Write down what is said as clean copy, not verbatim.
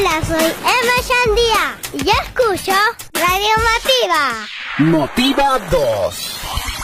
Hola, soy Emma Shandía y yo escucho Radio Motiva. Motiva 2.